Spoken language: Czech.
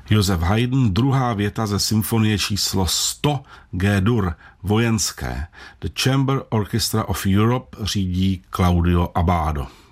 Josef Haydn, druhá věta ze symfonie číslo 100 G-dur, vojenské. The Chamber Orchestra of Europe řídí Claudio Abbado.